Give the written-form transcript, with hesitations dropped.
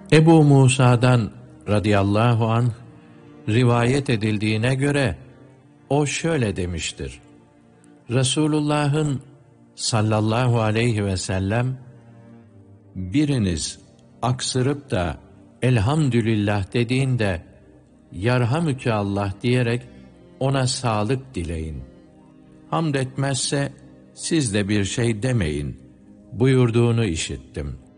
Ebu Musa'dan radıyallahu anh rivayet edildiğine göre o şöyle demiştir: Resulullah'ın sallallahu aleyhi ve sellem, biriniz aksırıp da elhamdülillah dediğinde yarhamüke Allah diyerek ona sağlık dileyin. Hamd etmezse siz de bir şey demeyin buyurduğunu işittim.